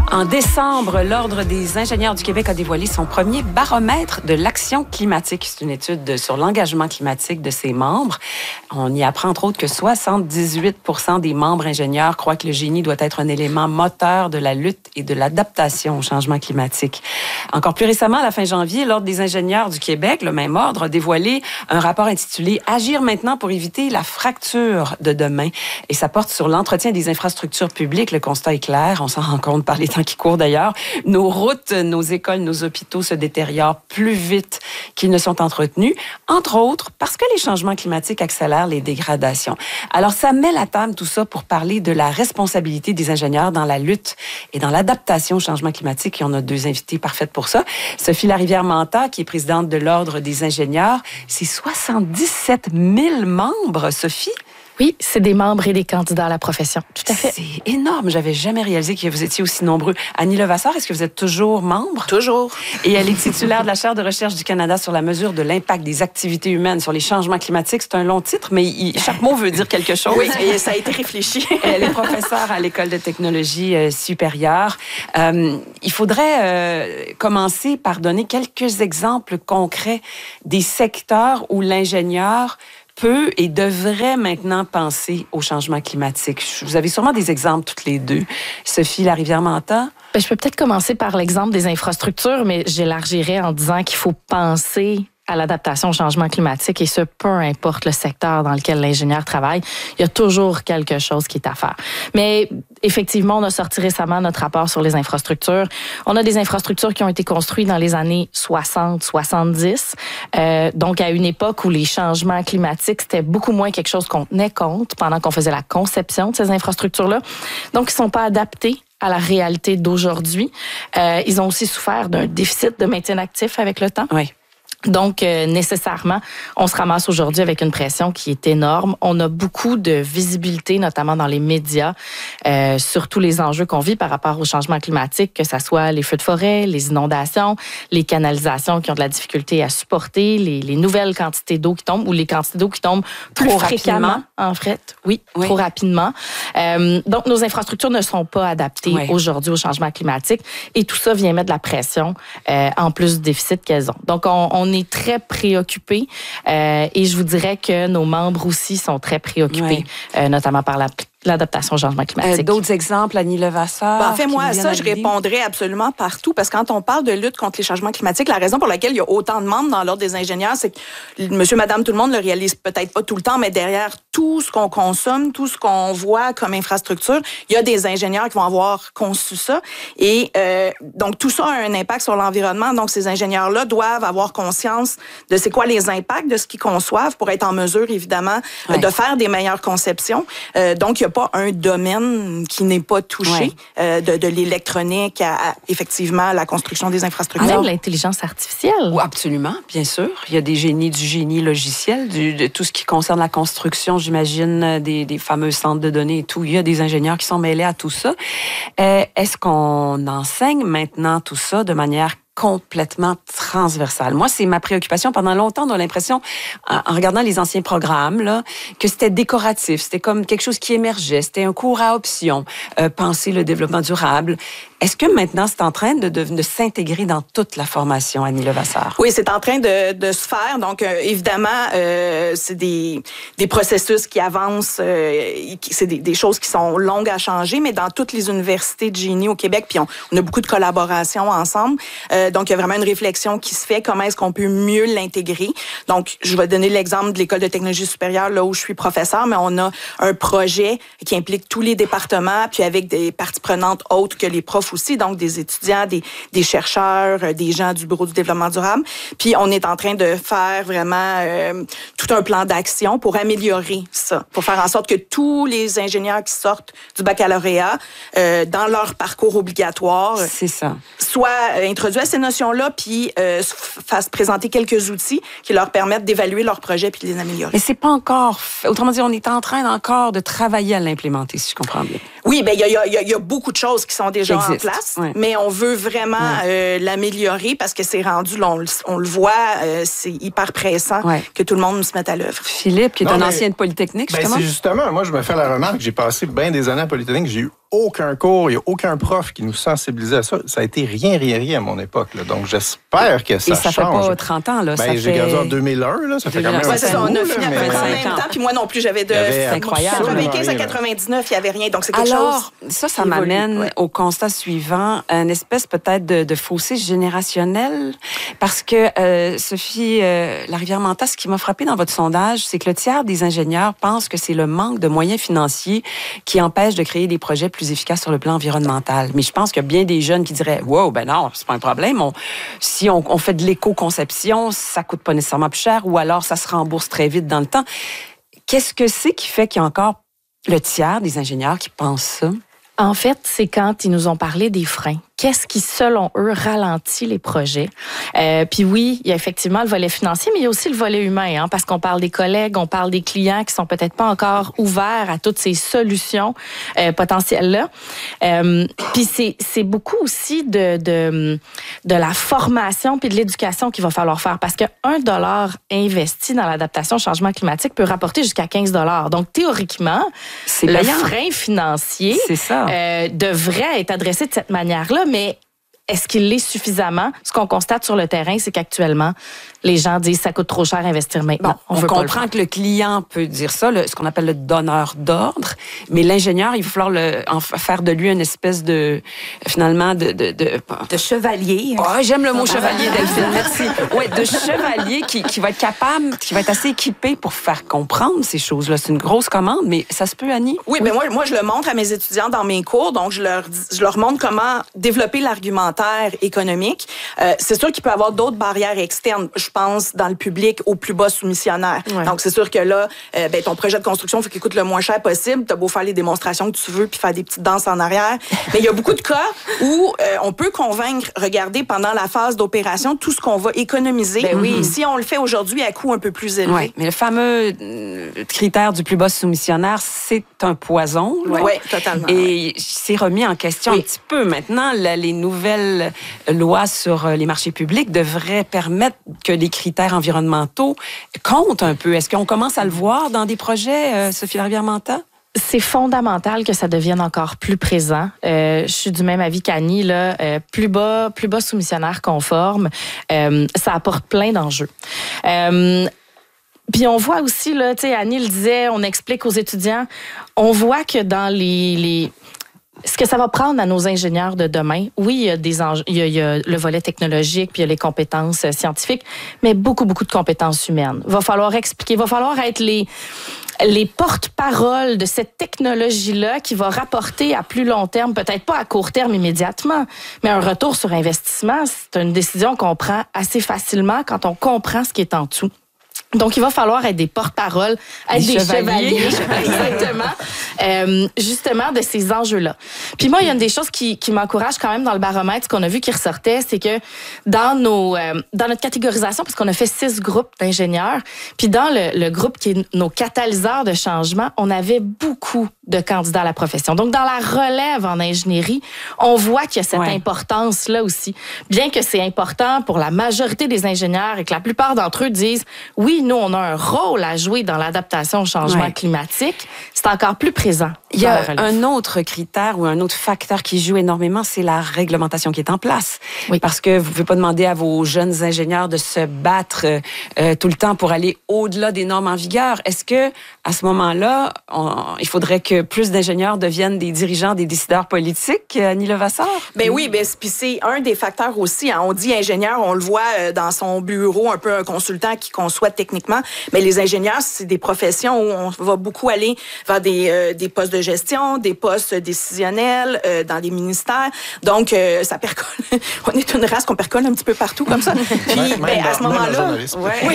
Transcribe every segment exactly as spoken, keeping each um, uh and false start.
En décembre, l'Ordre des ingénieurs du Québec a dévoilé son premier baromètre de l'action climatique. C'est une étude sur l'engagement climatique de ses membres. On y apprend entre autres que soixante-dix-huit pour cent des membres ingénieurs croient que le génie doit être un élément moteur de la lutte et de l'adaptation au changement climatique. Encore plus récemment, à la fin janvier, l'Ordre des ingénieurs du Québec, le même ordre, a dévoilé un rapport intitulé « Agir maintenant pour éviter la fracture de demain ». Et ça porte sur l'entretien des infrastructures publiques. Le constat est clair, on s'en rend compte par les temps qui courent d'ailleurs. Nos routes, nos écoles, nos hôpitaux se détériorent plus vite qu'ils ne sont entretenus, entre autres parce que les changements climatiques accélèrent les dégradations. Alors, ça met la table, tout ça, pour parler de la responsabilité des ingénieurs dans la lutte et dans l'adaptation au changement climatique. Et on a deux invités parfaites pour ça. Sophie Larivière-Manta, qui est présidente de l'Ordre des ingénieurs. C'est soixante-dix-sept mille membres, Sophie? Oui, c'est des membres et des candidats à la profession. Tout à fait. C'est énorme. J'avais jamais réalisé que vous étiez aussi nombreux. Annie Levasseur, est-ce que vous êtes toujours membre? Toujours. Et elle est titulaire de la chaire de recherche du Canada sur la mesure de l'impact des activités humaines sur les changements climatiques. C'est un long titre, mais il, chaque mot veut dire quelque chose. Oui, et ça a été réfléchi. Elle est professeure à l'École de technologie euh, supérieure. Euh, il faudrait euh, commencer par donner quelques exemples concrets des secteurs où l'ingénieur peut et devrait maintenant penser au changement climatique. Vous avez sûrement des exemples toutes les deux. Sophie Larivière-Manta? Ben, je peux peut-être commencer par l'exemple des infrastructures, mais j'élargirais en disant qu'il faut penser à l'adaptation au changement climatique et ce, peu importe le secteur dans lequel l'ingénieur travaille, il y a toujours quelque chose qui est à faire. Mais effectivement, on a sorti récemment notre rapport sur les infrastructures. On a des infrastructures qui ont été construites dans les années soixante soixante-dix, euh, donc à une époque où les changements climatiques, c'était beaucoup moins quelque chose qu'on tenait compte pendant qu'on faisait la conception de ces infrastructures-là. Donc, ils sont pas adaptés à la réalité d'aujourd'hui. Euh, ils ont aussi souffert d'un déficit de maintien actif avec le temps. Oui. Donc, euh, nécessairement, on se ramasse aujourd'hui avec une pression qui est énorme. On a beaucoup de visibilité, notamment dans les médias, euh, sur tous les enjeux qu'on vit par rapport au changement climatique, que ce soit les feux de forêt, les inondations, les canalisations qui ont de la difficulté à supporter, les, les nouvelles quantités d'eau qui tombent ou les quantités d'eau qui tombent plus trop fréquemment, rapidement. en fait. Oui, oui, trop rapidement. Euh, donc, nos infrastructures ne sont pas adaptées oui. aujourd'hui au changement climatique et tout ça vient mettre de la pression euh, en plus du déficit qu'elles ont. Donc, on, on On est très préoccupés euh, et je vous dirais que nos membres aussi sont très préoccupés, oui. euh, notamment par la l'adaptation au changement climatique. Euh, d'autres exemples, Annie Levasseur? Ben, en fait, moi, à ça, je répondrais absolument partout, parce que quand on parle de lutte contre les changements climatiques, la raison pour laquelle il y a autant de membres dans l'Ordre des ingénieurs, c'est que monsieur, madame, tout le monde le réalise peut-être pas tout le temps, mais derrière tout ce qu'on consomme, tout ce qu'on voit comme infrastructure, il y a des ingénieurs qui vont avoir conçu ça. Et euh, donc, tout ça a un impact sur l'environnement. Donc, ces ingénieurs-là doivent avoir conscience de c'est quoi les impacts de ce qu'ils conçoivent pour être en mesure, évidemment, ouais. de faire des meilleures conceptions. Euh, donc, il y a pas un domaine qui n'est pas touché, ouais. euh, de, de l'électronique à, à, effectivement, la construction des infrastructures. Même l'intelligence artificielle. Oui, absolument, bien sûr. Il y a des génies du génie logiciel, du, de tout ce qui concerne la construction, j'imagine, des, des fameux centres de données et tout. Il y a des ingénieurs qui sont mêlés à tout ça. Euh, est-ce qu'on enseigne maintenant tout ça de manière complètement transversale? Moi, c'est ma préoccupation. Pendant longtemps, on a l'impression, en regardant les anciens programmes, là, que c'était décoratif, c'était comme quelque chose qui émergeait, c'était un cours à option, euh, penser le développement durable. Est-ce que maintenant, c'est en train de, de, de s'intégrer dans toute la formation, Annie Levasseur? Oui, c'est en train de, de se faire. Donc, euh, évidemment, euh, c'est des, des processus qui avancent. Euh, c'est des, des choses qui sont longues à changer, mais dans toutes les universités de génie au Québec, puis on, on a beaucoup de collaborations ensemble. Euh, donc, il y a vraiment une réflexion qui se fait. Comment est-ce qu'on peut mieux l'intégrer? Donc, je vais donner l'exemple de l'École de technologie supérieure, là où je suis professeur, mais on a un projet qui implique tous les départements, puis avec des parties prenantes autres que les profs aussi, donc des étudiants, des, des chercheurs, des gens du Bureau du développement durable. Puis on est en train de faire vraiment euh, tout un plan d'action pour améliorer ça, pour faire en sorte que tous les ingénieurs qui sortent du baccalauréat, euh, dans leur parcours obligatoire, c'est ça, soient introduits à ces notions-là, puis euh, fassent présenter quelques outils qui leur permettent d'évaluer leurs projets puis de les améliorer. Mais c'est pas encore fait. Autrement dit, on est en train encore de travailler à l'implémenter, si je comprends bien. Oui, bien, il y a, y, a, y a beaucoup de choses qui sont déjà en place, oui. mais on veut vraiment oui. euh, l'améliorer parce que c'est rendu, là, on, on le voit, euh, c'est hyper pressant oui. que tout le monde se mette à l'œuvre. Philippe, qui est non, un mais, ancien de Polytechnique, justement. Ben, c'est justement, moi, je me fais la remarque, j'ai passé bien des années à Polytechnique, j'ai eu aucun cours, il n'y a aucun prof qui nous sensibilisait à ça. Ça a été rien, rien, rien à mon époque. Là. Donc, j'espère que ça change. Et ça change. fait pas trente ans, là. Ben, ça j'ai fait... gradué en deux mille un, là. Ça fait quand même ouais, un c'est ça, on a fini à peu près en même ans. temps. Puis moi non plus, j'avais de incroyable. quatre-vingt-quinze à quatre-vingt-dix-neuf, il n'y avait rien. Donc, c'est quelque Alors, chose. ça, ça m'amène ouais. au constat suivant, une espèce peut-être de, de fossé générationnel. Parce que, euh, Sophie euh, Larivière-Manta, ce qui m'a frappé dans votre sondage, c'est que le tiers des ingénieurs pensent que c'est le manque de moyens financiers qui empêche de créer des projets plus efficaces sur le plan environnemental. Mais je pense qu'il y a bien des jeunes qui diraient « Wow, ben non, c'est pas un problème. On, si on, on fait de l'éco-conception, ça coûte pas nécessairement plus cher ou alors ça se rembourse très vite dans le temps. » Qu'est-ce que c'est qui fait qu'il y a encore le tiers des ingénieurs qui pensent ça? En fait, c'est quand ils nous ont parlé des freins. Qu'est-ce qui, selon eux, ralentit les projets? Euh, puis oui, il y a effectivement le volet financier, mais il y a aussi le volet humain, hein, parce qu'on parle des collègues, on parle des clients qui sont peut-être pas encore ouverts à toutes ces solutions euh, potentielles-là. Euh, puis c'est, c'est beaucoup aussi de, de, de la formation puis de l'éducation qu'il va falloir faire, parce qu'un dollar investi dans l'adaptation au changement climatique peut rapporter jusqu'à quinze dollars. Donc, théoriquement, c'est le payant. frein financier c'est ça. Euh, devrait être adressé de cette manière-là, mais est-ce qu'il l'est suffisamment? Ce qu'on constate sur le terrain, c'est qu'actuellement, les gens disent ça coûte trop cher à investir maintenant. Bon, on, on veut comprend que le client peut dire ça, le, ce qu'on appelle le donneur d'ordre, mais l'ingénieur, il va falloir le, en faire de lui une espèce de, finalement, de... De, de, de chevalier. Oh, j'aime le mot chevalier, Delphine, merci. Oui, de chevalier qui, qui va être capable, qui va être assez équipé pour faire comprendre ces choses-là. C'est une grosse commande, mais ça se peut, Annie? Oui, mais moi, moi, je le montre à mes étudiants dans mes cours, donc je leur, je leur montre comment développer l'argumentaire économique. Euh, c'est sûr qu'il peut y avoir d'autres barrières externes. Je pense dans le public au plus bas soumissionnaire. Ouais. Donc, c'est sûr que là, euh, ben, ton projet de construction, il faut qu'il coûte le moins cher possible. Tu as beau faire les démonstrations que tu veux puis faire des petites danses en arrière. Mais il y a beaucoup de cas où euh, on peut convaincre, regarder pendant la phase d'opération tout ce qu'on va économiser. Ben oui. Si on le fait aujourd'hui à coût un peu plus élevé. Oui, mais le fameux critère du plus bas soumissionnaire, c'est un poison. Oui, ouais, totalement. Et c'est remis en question oui. un petit peu. Maintenant, là, les nouvelles lois sur les marchés publics devraient permettre que les critères environnementaux comptent un peu. Est-ce qu'on commence à le voir dans des projets, euh, Sophie Larivière-Manta? C'est fondamental que ça devienne encore plus présent. Euh, je suis du même avis qu'Annie, là, euh, plus bas, plus bas soumissionnaire conforme, euh, ça apporte plein d'enjeux. Euh, Puis on voit aussi, là, tu sais, Annie le disait, on explique aux étudiants, on voit que dans les... les ce que ça va prendre à nos ingénieurs de demain, oui, il y a des enjeux, il y a, il y a le volet technologique, puis il y a les compétences scientifiques, mais beaucoup, beaucoup de compétences humaines. Il va falloir expliquer, il va falloir être les, les porte-paroles de cette technologie-là qui va rapporter à plus long terme, peut-être pas à court terme immédiatement, mais un retour sur investissement. C'est une décision qu'on prend assez facilement quand on comprend ce qui est en dessous. Donc, il va falloir être des porte-paroles, être des, des chevaliers, chevaliers exactement, euh, justement de ces enjeux-là. Puis moi, il y a une des choses qui, qui m'encourage quand même dans le baromètre, ce qu'on a vu qui ressortait, c'est que dans nos, euh, dans notre catégorisation, parce qu'on a fait six groupes d'ingénieurs, puis dans le, le groupe qui est nos catalyseurs de changement, on avait beaucoup de candidats à la profession. Donc, dans la relève en ingénierie, on voit qu'il y a cette ouais. importance-là aussi. Bien que c'est important pour la majorité des ingénieurs et que la plupart d'entre eux disent, oui, nous, on a un rôle à jouer dans l'adaptation au changement ouais. climatique, c'est encore plus présent. Il y a un autre critère ou un autre facteur qui joue énormément, c'est la réglementation qui est en place. Oui. Parce que vous ne pouvez pas demander à vos jeunes ingénieurs de se battre euh, tout le temps pour aller au-delà des normes en vigueur. Est-ce que à ce moment-là, on, il faudrait que plus d'ingénieurs deviennent des dirigeants, des décideurs politiques, Annie Levasseur? Ben oui, ben, puis c'est un des facteurs aussi. Hein. On dit ingénieur, on le voit dans son bureau, un peu un consultant qui conçoit techniquement. Mais les ingénieurs, c'est des professions où on va beaucoup aller vers des, euh, des postes de gestion, des postes décisionnels euh, dans les ministères. Donc, euh, ça percole. On est une race qu'on percole un petit peu partout comme ça. Puis, ben, à ce moment-là, ouais. oui,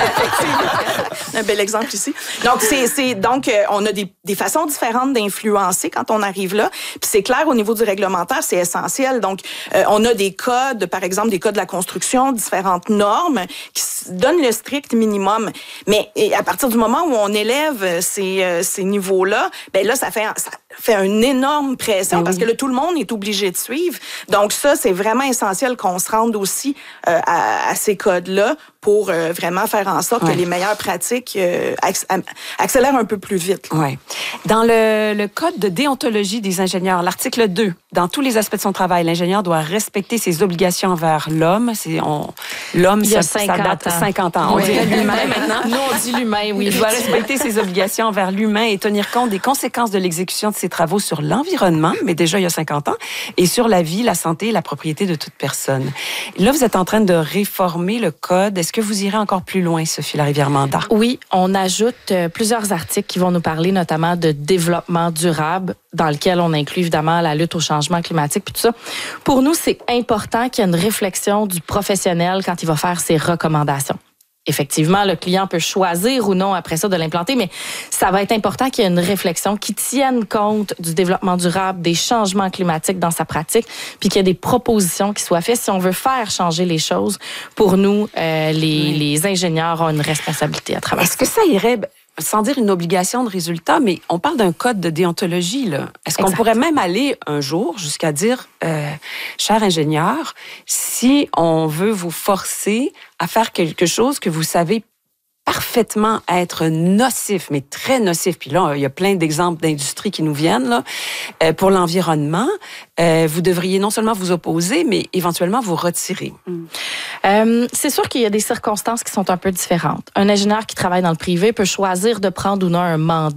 un bel exemple ici. Donc, c'est, c'est donc euh, on a des, des façons différentes d'influencer quand on arrive là. Puis c'est clair au niveau du réglementaire, c'est essentiel. Donc, euh, on a des codes, par exemple des codes de la construction, différentes normes qui donnent le strict minimum. Mais à partir du moment où on élève ces, euh, ces niveaux-là, ben là, ça fait ça, fait une énorme pression Ben parce oui. que là, tout le monde est obligé de suivre. Donc ça, c'est vraiment essentiel qu'on se rende aussi euh, à, à ces codes-là pour euh, vraiment faire en sorte Ouais. que les meilleures pratiques euh, acc- accélèrent un peu plus vite. Oui. Dans le, le code de déontologie des ingénieurs, l'article deux, dans tous les aspects de son travail, l'ingénieur doit respecter ses obligations envers l'homme. C'est, on, l'homme, Il y a ça, ça cinquante date ans. cinquante ans. On Oui. dirait l'humain maintenant. Nous, on dit l'humain, oui. Il doit respecter ses obligations envers l'humain et tenir compte des conséquences de l'exécution de ses travaux sur l'environnement, mais déjà il y a cinquante ans, et sur la vie, la santé et la propriété de toute personne. Là, vous êtes en train de réformer le code. Est-ce que vous irez encore plus loin, Sophie Larivière-Manda? Oui, on ajoute euh, plusieurs articles qui vont nous parler notamment de développement durable, dans lequel on inclut évidemment la lutte au changement climatique puis tout ça. Pour nous, c'est important qu'il y ait une réflexion du professionnel quand il va faire ses recommandations. Effectivement, le client peut choisir ou non après ça de l'implanter, mais ça va être important qu'il y ait une réflexion qui tienne compte du développement durable, des changements climatiques dans sa pratique, puis qu'il y ait des propositions qui soient faites si on veut faire changer les choses. Pour nous, euh, les, Oui. les ingénieurs ont une responsabilité à travers Est-ce que ça irait, sans dire une obligation de résultat, mais on parle d'un code de déontologie, là. Est-ce qu'on Exact. pourrait même aller un jour jusqu'à dire, euh, cher ingénieur, si on veut vous forcer à faire quelque chose que vous savez parfaitement être nocif, mais très nocif. Puis là, il y a plein d'exemples d'industries qui nous viennent là, euh, pour l'environnement. Euh, vous devriez non seulement vous opposer, mais éventuellement vous retirer. Euh, c'est sûr qu'il y a des circonstances qui sont un peu différentes. Un ingénieur qui travaille dans le privé peut choisir de prendre ou non un mandat